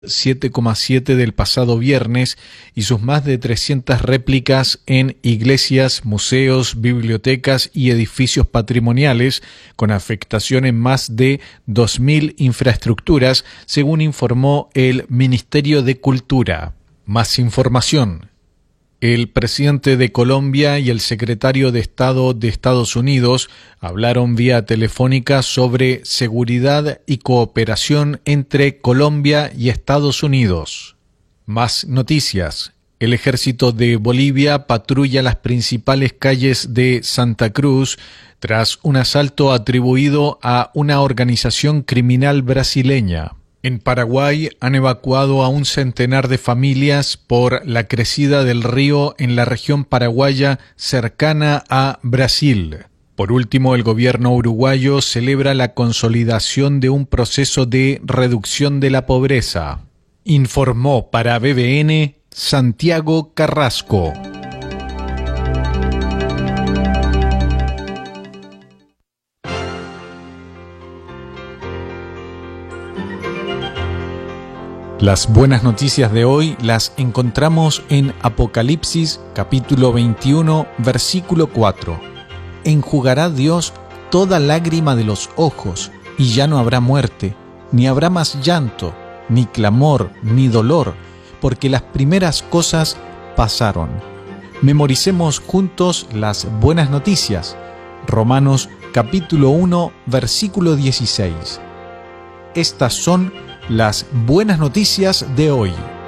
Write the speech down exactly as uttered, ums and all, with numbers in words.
siete coma siete del pasado viernes y sus más de trescientas réplicas en iglesias, museos, bibliotecas y edificios patrimoniales, con afectación en más de dos mil infraestructuras, según informó el Ministerio de Cultura. Más información. El presidente de Colombia y el secretario de Estado de Estados Unidos hablaron vía telefónica sobre seguridad y cooperación entre Colombia y Estados Unidos. Más noticias. El ejército de Bolivia patrulla las principales calles de Santa Cruz tras un asalto atribuido a una organización criminal brasileña. En Paraguay han evacuado a un centenar de familias por la crecida del río en la región paraguaya cercana a Brasil. Por último, el gobierno uruguayo celebra la consolidación de un proceso de reducción de la pobreza. Informó para B B N Santiago Carrasco. Las buenas noticias de hoy las encontramos en Apocalipsis capítulo veintiuno, versículo cuatro. Enjugará Dios toda lágrima de los ojos, y ya no habrá muerte, ni habrá más llanto, ni clamor, ni dolor, porque las primeras cosas pasaron. Memoricemos juntos las buenas noticias. Romanos capítulo uno, versículo dieciséis. Estas son las buenas noticias de hoy.